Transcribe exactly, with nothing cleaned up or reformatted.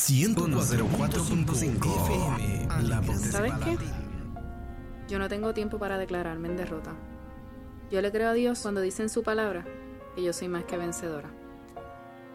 ciento cuatro punto cinco F M. La voz de ¿Sabes qué? Palatín. Yo no tengo tiempo para declararme en derrota. Yo le creo a Dios cuando dice en su palabra que yo soy más que vencedora.